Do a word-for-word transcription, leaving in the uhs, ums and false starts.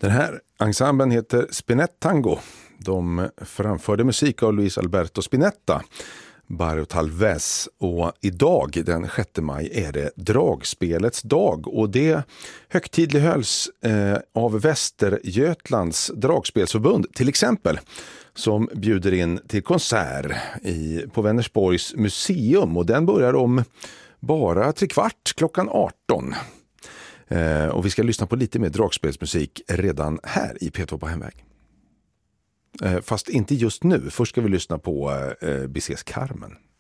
Den här ensemblen heter Spinettango. De framförde musik av Luis Alberto Spinetta, Barrio Talvez, och idag den sjätte maj är det dragspelets dag, och det högtidlighölls eh, av Västergötlands dragspelsförbund till exempel, som bjuder in till konsert i, på Vänersborgs museum, och den börjar om bara tre kvart klockan arton. Eh, och vi ska lyssna på lite mer dragspelsmusik redan här i P två på hemväg. Eh, fast inte just nu. Först ska vi lyssna på eh, Bizets Carmen.